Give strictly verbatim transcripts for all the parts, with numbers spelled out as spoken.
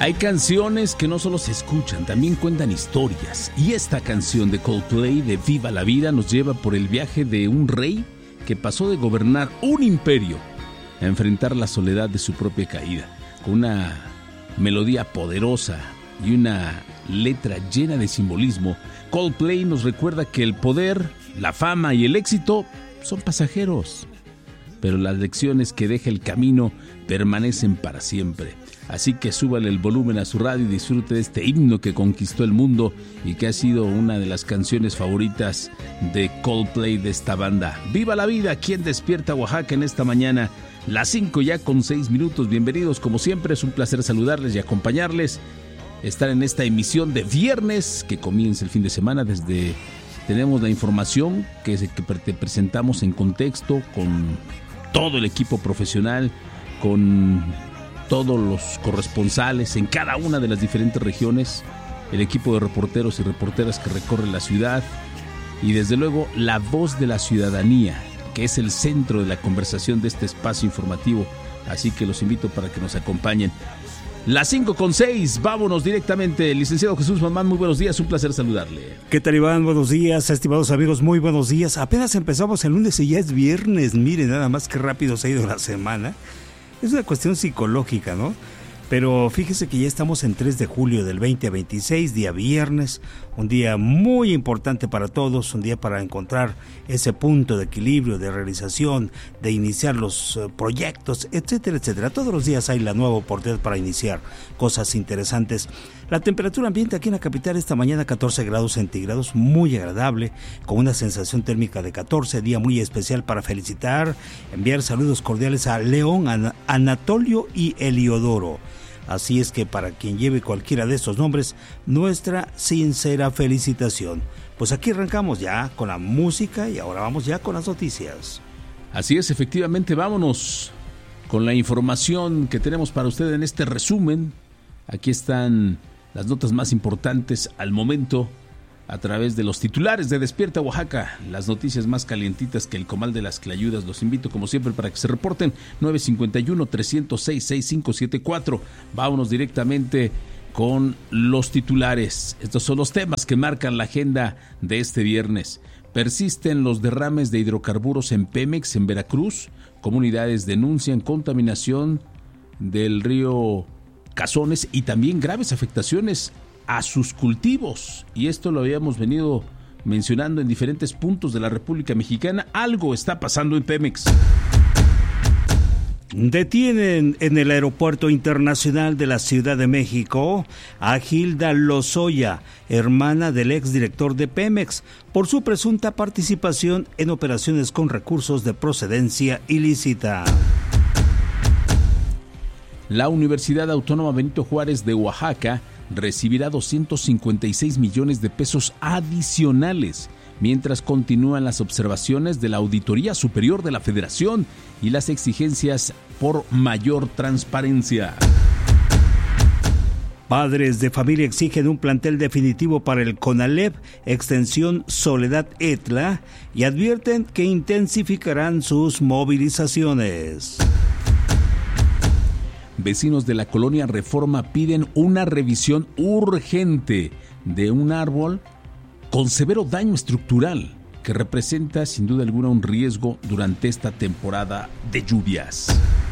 Hay canciones que no solo se escuchan, también cuentan historias. Y esta canción de Coldplay, de Viva la Vida, nos lleva por el viaje de un rey que pasó de gobernar un imperio a enfrentar la soledad de su propia caída. Con una melodía poderosa y una letra llena de simbolismo, Coldplay nos recuerda que el poder, la fama y el éxito son pasajeros, pero las lecciones que deja el camino permanecen para siempre. Así que súbale el volumen a su radio y disfrute de este himno que conquistó el mundo y que ha sido una de las canciones favoritas de Coldplay, de esta banda. ¡Viva la vida! ¿Quién despierta Oaxaca en esta mañana? Las cinco ya con seis minutos. Bienvenidos, como siempre, es un placer saludarles y acompañarles. Estar en esta emisión de viernes que comienza el fin de semana. Desde tenemos la información que, es, que te presentamos en contexto con todo el equipo profesional, con todos los corresponsales en cada una de las diferentes regiones, el equipo de reporteros y reporteras que recorre la ciudad y desde luego la voz de la ciudadanía, que es el centro de la conversación de este espacio informativo. Así que los invito para que nos acompañen. Las cinco con seis, vámonos directamente. Licenciado Jesús Mamán, muy buenos días, un placer saludarle. ¿Qué tal, Iván? Buenos días, estimados amigos, muy buenos días. Apenas empezamos el lunes y ya es viernes. Miren nada más qué rápido se ha ido la semana. Es una cuestión psicológica, ¿no? Pero fíjese que ya estamos en tres de julio del veinte a veintiséis, día viernes, un día muy importante para todos, un día para encontrar ese punto de equilibrio, de realización, de iniciar los uh, proyectos, etcétera, etcétera. Todos los días hay la nueva oportunidad para iniciar cosas interesantes. La temperatura ambiente aquí en la capital esta mañana catorce grados centígrados, muy agradable, con una sensación térmica de catorce, día muy especial para felicitar, enviar saludos cordiales a León, An- Anatolio y Eliodoro. Así es que para quien lleve cualquiera de estos nombres, nuestra sincera felicitación. Pues aquí arrancamos ya con la música y ahora vamos ya con las noticias. Así es, efectivamente, vámonos con la información que tenemos para usted en este resumen. Aquí están las notas más importantes al momento a través de los titulares de Despierta Oaxaca, las noticias más calientitas que el comal de las Clayudas. Los invito como siempre para que se reporten nueve cinco uno, tres cero seis, seis cinco siete cuatro. Vámonos directamente con los titulares. Estos son los temas que marcan la agenda de este viernes. Persisten los derrames de hidrocarburos en Pemex en Veracruz. Comunidades denuncian contaminación del río Cazones y también graves afectaciones a sus cultivos, y esto lo habíamos venido mencionando en diferentes puntos de la República Mexicana. Algo está pasando en Pemex. Detienen en el Aeropuerto Internacional de la Ciudad de México a Gilda Lozoya, hermana del exdirector de Pemex, por su presunta participación en operaciones con recursos de procedencia ilícita. La Universidad Autónoma Benito Juárez de Oaxaca recibirá doscientos cincuenta y seis millones de pesos adicionales, mientras continúan las observaciones de la Auditoría Superior de la Federación y las exigencias por mayor transparencia. Padres de familia exigen un plantel definitivo para el CONALEP, extensión Soledad Etla, y advierten que intensificarán sus movilizaciones. Vecinos de la colonia Reforma piden una revisión urgente de un árbol con severo daño estructural que representa sin duda alguna un riesgo durante esta temporada de lluvias.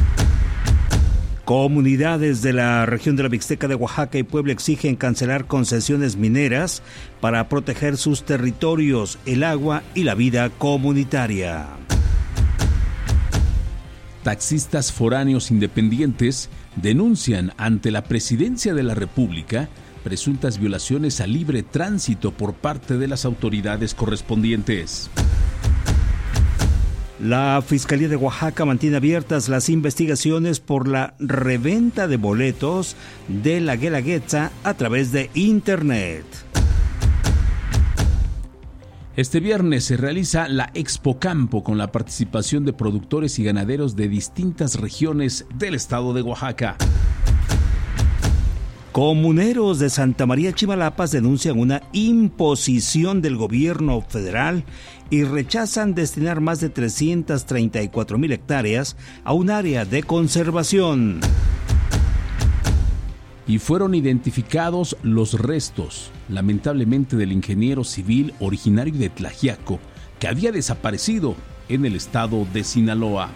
Comunidades de la región de la Mixteca de Oaxaca y Puebla exigen cancelar concesiones mineras para proteger sus territorios, el agua y la vida comunitaria. Taxistas foráneos independientes denuncian ante la Presidencia de la República presuntas violaciones al libre tránsito por parte de las autoridades correspondientes. La Fiscalía de Oaxaca mantiene abiertas las investigaciones por la reventa de boletos de la Guelaguetza a través de Internet. Este viernes se realiza la Expo Campo con la participación de productores y ganaderos de distintas regiones del estado de Oaxaca. Comuneros de Santa María Chimalapas denuncian una imposición del gobierno federal y rechazan destinar más de trescientas treinta y cuatro mil hectáreas a un área de conservación. y fueron identificados los restos, lamentablemente, del ingeniero civil originario de Tlaxiaco, que había desaparecido en el estado de Sinaloa.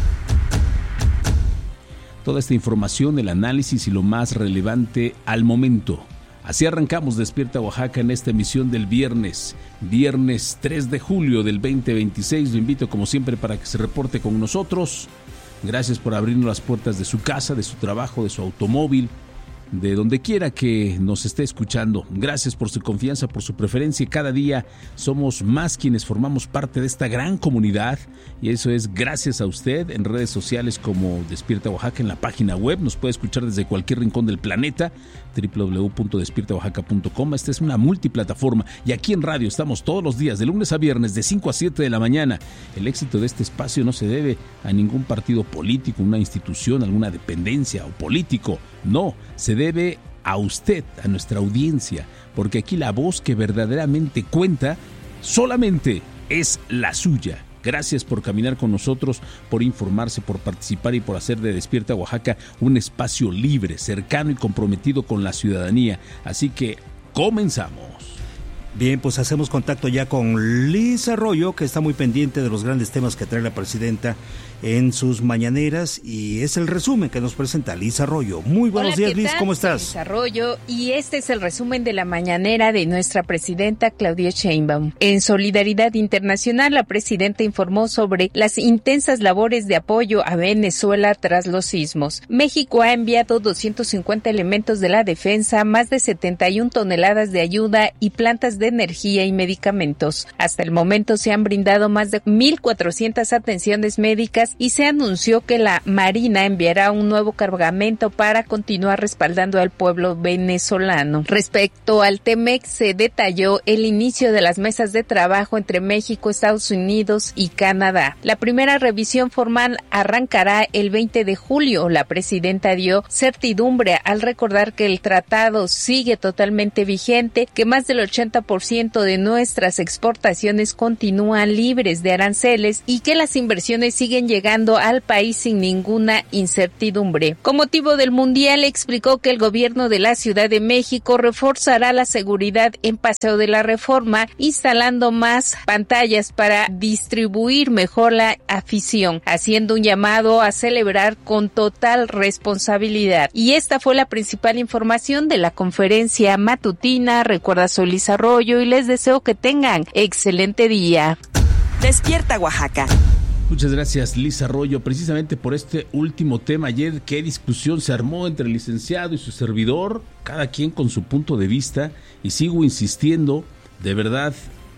Toda esta información, el análisis y lo más relevante al momento. Así arrancamos Despierta Oaxaca en esta emisión del viernes, viernes tres de julio del veinte veintiséis. Lo invito como siempre para que se reporte con nosotros. Gracias por abrirnos las puertas de su casa, de su trabajo, de su automóvil, de donde quiera que nos esté escuchando. Gracias por su confianza, por su preferencia. Cada día somos más quienes formamos parte de esta gran comunidad, y eso es gracias a usted. En redes sociales como Despierta Oaxaca, en la página web nos puede escuchar desde cualquier rincón del planeta, doble u doble u doble u punto despierta oaxaca punto com. Esta es una multiplataforma, y aquí en radio estamos todos los días, de lunes a viernes, de cinco a siete de la mañana. El éxito de este espacio no se debe a ningún partido político, una institución, alguna dependencia o político. No, se debe a usted, a nuestra audiencia, porque aquí la voz que verdaderamente cuenta solamente es la suya. Gracias por caminar con nosotros, por informarse, por participar y por hacer de Despierta Oaxaca un espacio libre, cercano y comprometido con la ciudadanía. Así que comenzamos. Bien, pues hacemos contacto ya con Liz Arroyo, que está muy pendiente de los grandes temas que trae la presidenta en sus mañaneras, y es el resumen que nos presenta Liz Arroyo. Muy buenos Hola, días, ¿qué Liz, tal? ¿cómo estás? Liz Arroyo, y este es el resumen de la mañanera de nuestra presidenta Claudia Sheinbaum. En solidaridad internacional, la presidenta informó sobre las intensas labores de apoyo a Venezuela tras los sismos. México ha enviado doscientos cincuenta elementos de la defensa, más de setenta y una toneladas de ayuda y plantas de energía y medicamentos. Hasta el momento se han brindado más de mil cuatrocientas atenciones médicas, y se anunció que la Marina enviará un nuevo cargamento para continuar respaldando al pueblo venezolano. Respecto al T-MEC, se detalló el inicio de las mesas de trabajo entre México, Estados Unidos y Canadá. La primera revisión formal arrancará el veinte de julio. La presidenta dio certidumbre al recordar que el tratado sigue totalmente vigente, que más del ochenta por ciento de nuestras exportaciones continúan libres de aranceles y que las inversiones siguen llegando al país sin ninguna incertidumbre. Con motivo del Mundial, explicó que el gobierno de la Ciudad de México reforzará la seguridad en Paseo de la Reforma, instalando más pantallas para distribuir mejor la afición, haciendo un llamado a celebrar con total responsabilidad. Y esta fue la principal información de la conferencia matutina. Recuerda, soy Liz Arroyo y les deseo que tengan excelente día. Despierta Oaxaca. Muchas gracias, Liz Arroyo. Precisamente por este último tema, ayer qué discusión se armó entre el licenciado y su servidor, cada quien con su punto de vista, y sigo insistiendo, de verdad,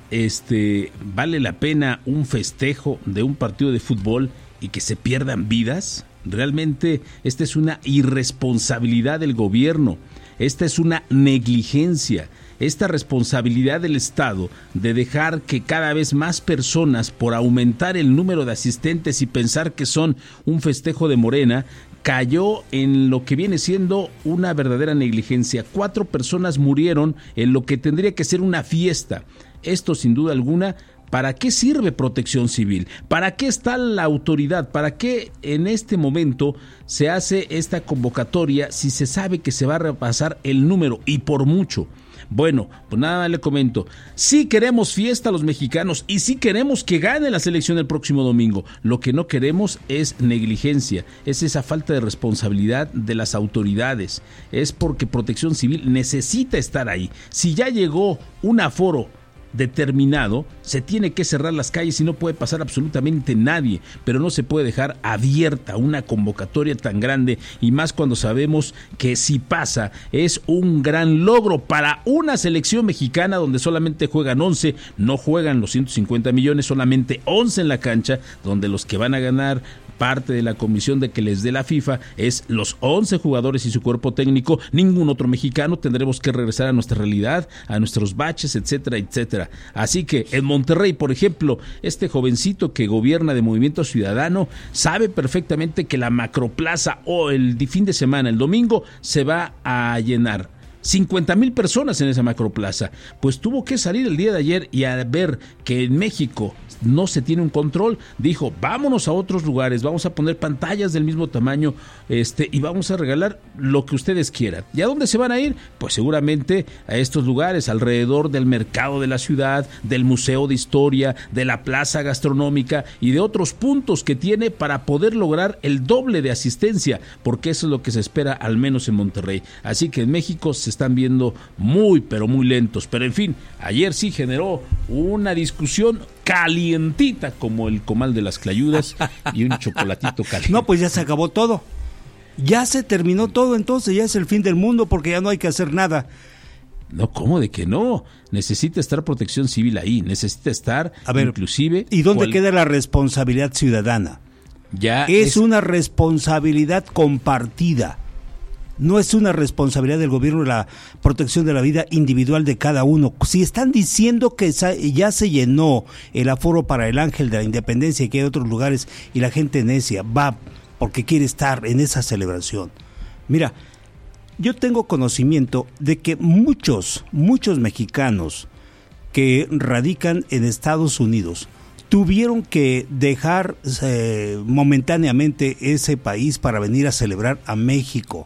este, ¿vale la pena un festejo de un partido de fútbol y que se pierdan vidas? Realmente esta es una irresponsabilidad del gobierno, esta es una negligencia. Esta responsabilidad del Estado de dejar que cada vez más personas, por aumentar el número de asistentes y pensar que son un festejo de Morena, cayó en lo que viene siendo una verdadera negligencia. Cuatro personas murieron en lo que tendría que ser una fiesta. Esto, sin duda alguna, ¿para qué sirve Protección Civil? ¿Para qué está la autoridad? ¿Para qué en este momento se hace esta convocatoria si se sabe que se va a repasar el número y por mucho? Bueno, pues nada más le comento, sí queremos fiesta a los mexicanos y sí queremos que gane la selección el próximo domingo. Lo que no queremos es negligencia, es esa falta de responsabilidad de las autoridades. Es porque Protección Civil necesita estar ahí. Si ya llegó un aforo determinado, se tiene que cerrar las calles y no puede pasar absolutamente nadie, pero no se puede dejar abierta una convocatoria tan grande, y más cuando sabemos que si pasa es un gran logro para una selección mexicana donde solamente juegan once, no juegan los ciento cincuenta millones, solamente once en la cancha, donde los que van a ganar parte de la comisión de que les dé la FIFA es los once jugadores y su cuerpo técnico, ningún otro mexicano. Tendremos que regresar a nuestra realidad, a nuestros baches, etcétera, etcétera. Así que en Monterrey, por ejemplo, este jovencito que gobierna de Movimiento Ciudadano sabe perfectamente que la macroplaza o el fin de semana, el domingo, se va a llenar. cincuenta mil personas en esa macroplaza. Pues tuvo que salir el día de ayer y al ver que en México no se tiene un control, dijo, vámonos a otros lugares, vamos a poner pantallas del mismo tamaño este y vamos a regalar lo que ustedes quieran. ¿Y a dónde se van a ir? Pues seguramente a estos lugares, alrededor del mercado de la ciudad, del Museo de Historia, de la plaza gastronómica y de otros puntos que tiene para poder lograr el doble de asistencia, porque eso es lo que se espera al menos en Monterrey. Así que en México se están viendo muy pero muy lentos, pero en fin, ayer sí generó una discusión calientita como el comal de las clayudas y un chocolatito caliente. No, pues ya se acabó todo. Ya se terminó todo, entonces ya es el fin del mundo porque ya no hay que hacer nada. No, ¿cómo de que no? Necesita estar Protección Civil ahí, necesita estar, a ver, inclusive... ¿Y dónde cual... queda la responsabilidad ciudadana? Ya es, es una responsabilidad compartida. No es una responsabilidad del gobierno la protección de la vida individual de cada uno. Si están diciendo que ya se llenó el aforo para el Ángel de la Independencia y que hay otros lugares y la gente necia va porque quiere estar en esa celebración. Mira, yo tengo conocimiento de que muchos, muchos mexicanos que radican en Estados Unidos tuvieron que dejar eh, momentáneamente ese país para venir a celebrar a México.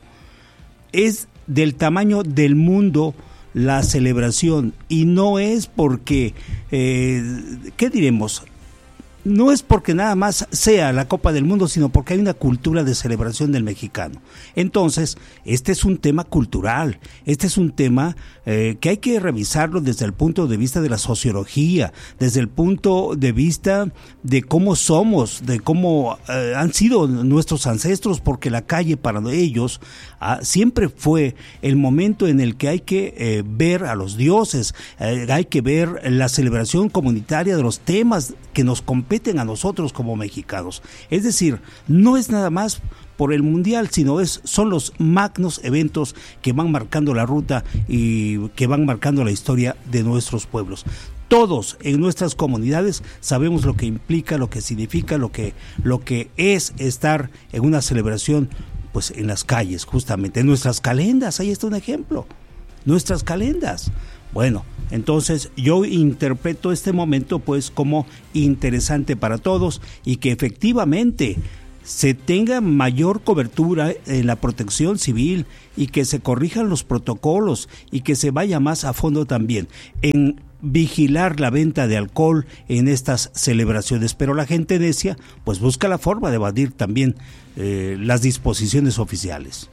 Es del tamaño del mundo la celebración y no es porque, eh, ¿qué diremos? No es porque nada más sea la Copa del Mundo, sino porque hay una cultura de celebración del mexicano. Entonces, este es un tema cultural, este es un tema eh, que hay que revisarlo desde el punto de vista de la sociología, desde el punto de vista de cómo somos, de cómo eh, han sido nuestros ancestros, porque la calle para ellos ah, siempre fue el momento en el que hay que eh, ver a los dioses, eh, hay que ver la celebración comunitaria de los temas que nos competen a nosotros como mexicanos. Es decir, no es nada más por el mundial, sino es son los magnos eventos que van marcando la ruta y que van marcando la historia de nuestros pueblos. Todos en nuestras comunidades sabemos lo que implica, lo que significa, lo que lo que es estar en una celebración, pues en las calles, justamente, en nuestras calendas. Ahí está un ejemplo. Nuestras calendas. Bueno, entonces yo interpreto este momento pues como interesante para todos y que efectivamente se tenga mayor cobertura en la protección civil y que se corrijan los protocolos y que se vaya más a fondo también en vigilar la venta de alcohol en estas celebraciones. Pero la gente necia pues busca la forma de evadir también eh, las disposiciones oficiales.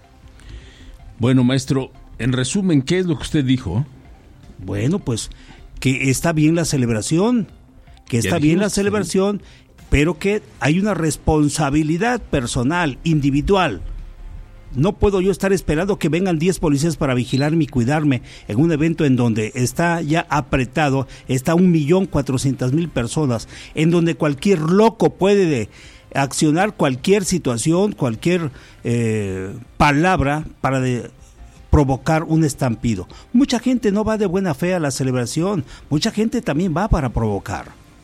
Bueno, maestro, en resumen, ¿qué es lo que usted dijo? Bueno, pues que está bien la celebración, que está bien la celebración, pero que hay una responsabilidad personal, individual. No puedo yo estar esperando que vengan diez policías para vigilarme y cuidarme en un evento en donde está ya apretado, está un millón cuatrocientas mil personas, en donde cualquier loco puede de accionar cualquier situación, cualquier eh, palabra para de provocar un estampido. Mucha gente no va de buena fe a la celebración, mucha gente también va para provocar.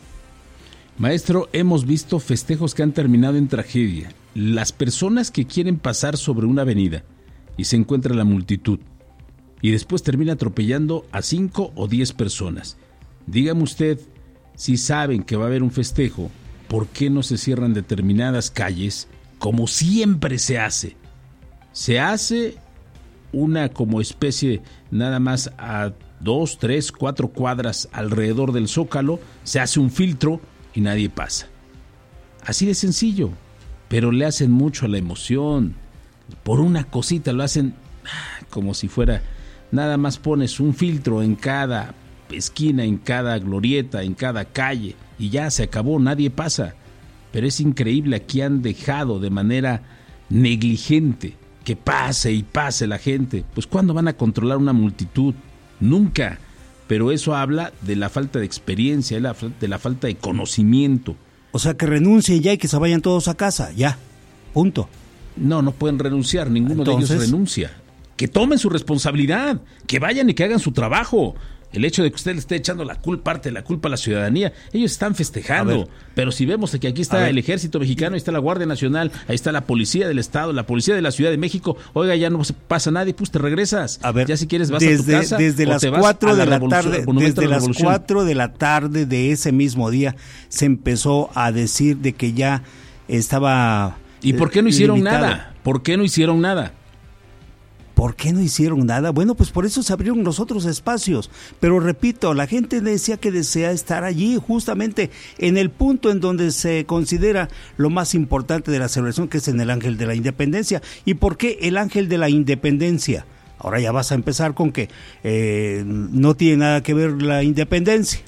Maestro, hemos visto festejos que han terminado en tragedia. Las personas que quieren pasar sobre una avenida y se encuentra la multitud y después termina atropellando a cinco o diez personas. Dígame usted, si saben que va a haber un festejo, ¿por qué no se cierran determinadas calles como siempre se hace? Se hace una como especie nada más a dos, tres, cuatro cuadras alrededor del Zócalo, se hace un filtro y nadie pasa. Así de sencillo, pero le hacen mucho a la emoción. Por una cosita lo hacen como si fuera, nada más pones un filtro en cada esquina, en cada glorieta, en cada calle y ya se acabó, nadie pasa. Pero es increíble, aquí han dejado de manera negligente que pase y pase la gente. Pues ¿cuándo van a controlar una multitud? Nunca. Pero eso habla de la falta de experiencia, de la falta de conocimiento. O sea, que renuncien ya y que se vayan todos a casa, ya, punto. No, no pueden renunciar, ninguno Entonces... de ellos renuncia. Que tomen su responsabilidad, que vayan y que hagan su trabajo. El hecho de que usted le esté echando la culpa, parte de la culpa a la ciudadanía, ellos están festejando. Pero si vemos que aquí está el Ejército Mexicano, ahí está la Guardia Nacional, ahí está la Policía del Estado, la Policía de la Ciudad de México, oiga, ya no pasa nadie, pues te regresas. A ver, ya si quieres vas desde, a tu casa desde o las te vas cuatro a la de la revolución, tarde, Monumento desde a la las Revolución. cuatro de la tarde de ese mismo día se empezó a decir de que ya estaba. ¿Y por qué no hicieron limitado. nada? ¿Por qué no hicieron nada? ¿Por qué no hicieron nada? Bueno, pues por eso se abrieron los otros espacios. Pero repito, la gente decía que desea estar allí, justamente en el punto en donde se considera lo más importante de la celebración, que es en el Ángel de la Independencia. ¿Y por qué el Ángel de la Independencia? Ahora ya vas a empezar con que eh, no tiene nada que ver la independencia.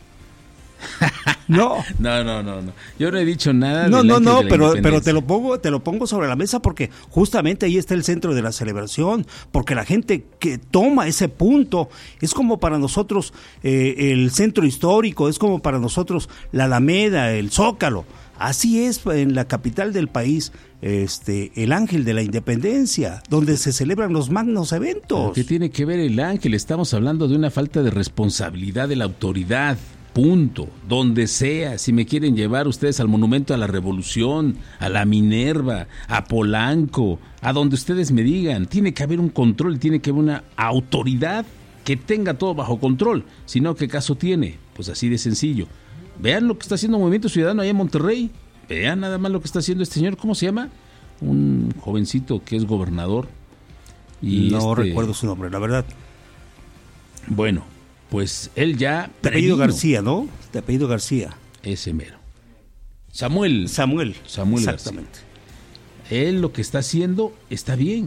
No. No, no, no, no. Yo no he dicho nada. No, del no, Ángel no, de la pero, pero Independencia. te lo pongo, te lo pongo sobre la mesa porque justamente ahí está el centro de la celebración, porque la gente que toma ese punto es como para nosotros eh, el centro histórico, es como para nosotros la Alameda, el Zócalo. Así es en la capital del país, este, el Ángel de la Independencia, donde se celebran los magnos eventos. ¿Qué tiene que ver el Ángel? Estamos hablando de una falta de responsabilidad de la autoridad. Punto. Donde sea, si me quieren llevar ustedes al Monumento a la Revolución, a la Minerva, a Polanco, a donde ustedes me digan, tiene que haber un control, tiene que haber una autoridad que tenga todo bajo control. Si no, ¿qué caso tiene? Pues así de sencillo. Vean lo que está haciendo Movimiento Ciudadano allá en Monterrey. Vean nada más lo que está haciendo este señor. ¿Cómo se llama? Un jovencito que es gobernador. Y no este, recuerdo su nombre, la verdad. Bueno, pues él ya... De apellido previno. García, ¿no? De apellido García. Ese mero. Samuel. Samuel. Samuel Exactamente. García. Él lo que está haciendo está bien.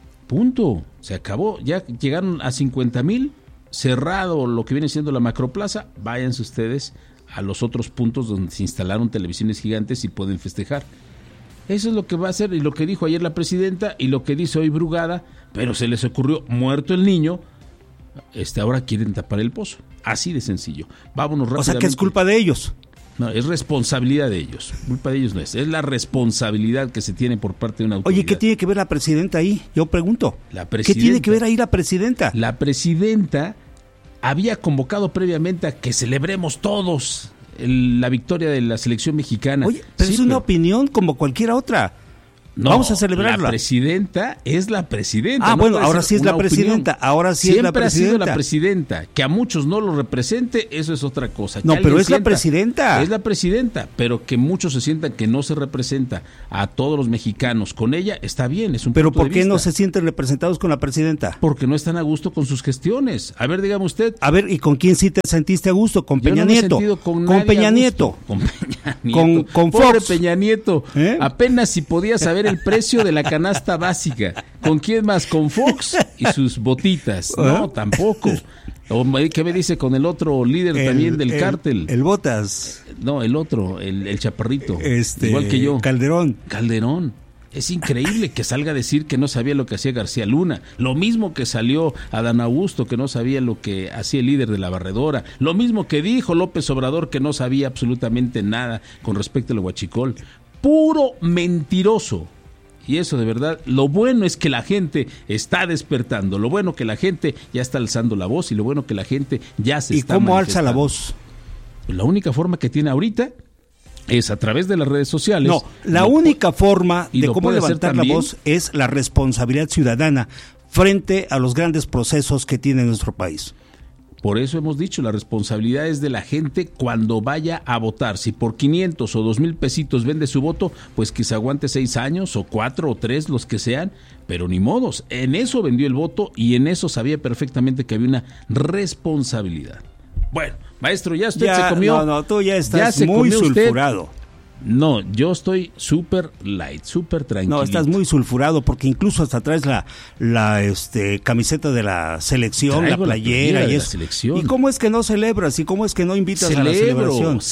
Punto. Se acabó. Ya llegaron a cincuenta mil. Cerrado lo que viene siendo la macroplaza. Váyanse ustedes a los otros puntos donde se instalaron televisiones gigantes y pueden festejar. Eso es lo que va a hacer y lo que dijo ayer la presidenta y lo que dice hoy Brugada, pero se les ocurrió, muerto el niño, este ahora quieren tapar el pozo. Así de sencillo. Vámonos rápidamente. O sea que es culpa de ellos. No, es responsabilidad de ellos. Culpa de ellos no es. Es la responsabilidad que se tiene por parte de una autoridad. Oye, ¿qué tiene que ver la presidenta ahí? Yo pregunto. La ¿Qué tiene que ver ahí la presidenta? La presidenta había convocado previamente a que celebremos todos el, la victoria de la selección mexicana. Oye, pero Sí, es una pero- opinión como cualquier otra. No, Vamos a celebrarla. La presidenta es la presidenta. Ah, no bueno, puede ahora ser sí es una la presidenta, opinión. ahora sí es Siempre la ha sido la presidenta. presidenta. Que a muchos no lo represente, eso es otra cosa. Que No, alguien pero es la sienta- presidenta. Es la presidenta, pero que muchos se sientan que no se representa a todos los mexicanos con ella, está bien, es un Pero punto ¿por de qué no vista. se sienten representados con la presidenta? Porque no están a gusto con sus gestiones. A ver, dígame usted. A ver, ¿y con quién sí te sentiste a gusto? ¿Con Yo Peña no me he Nieto? sentido con, ¿Con nadie Peña a Nieto? gusto. Con Peña Nieto. Con- con Pobre Fox. Peña Nieto. ¿Eh? Apenas si podía saber el precio de la canasta básica. ¿Con quién más? Con Fox y sus botitas. No, ¿Eh? tampoco. O, ¿qué me dice con el otro líder El- también del el- cártel? El Botas. No, el otro, el, el chaparrito. Este, Igual que yo. Calderón. Calderón. Es increíble que salga a decir que no sabía lo que hacía García Luna. Lo mismo que salió Adán Augusto, que no sabía lo que hacía el líder de la barredora. Lo mismo que dijo López Obrador, que no sabía absolutamente nada con respecto al huachicol. Puro mentiroso. Y eso de verdad, lo bueno es que la gente está despertando. Lo bueno que la gente ya está alzando la voz y lo bueno que la gente ya se ¿Y está cómo alza la manifestando. voz? La única forma que tiene ahorita es a través de las redes sociales. No, la Lo pu- única forma y de lo cómo puede hacer levantar la también. voz es la responsabilidad ciudadana frente a los grandes procesos que tiene nuestro país. Por eso hemos dicho, la responsabilidad es de la gente cuando vaya a votar. Si por quinientos o dos mil pesitos vende su voto, pues que se aguante seis años o cuatro o tres, los que sean, pero ni modos. En eso vendió el voto y en eso sabía perfectamente que había una responsabilidad. Bueno, maestro, ya usted Ya, se comió. no, no, tú ya estás ya se muy comió usted. sulfurado. No, yo estoy súper light, súper tranquilo. No, estás muy sulfurado porque incluso hasta traes la, la este, camiseta de la selección, Traigo la la playera playera y de la eso. selección. ¿Y cómo es que no celebras? ¿Y cómo es que no invitas a la Celebro, celebración?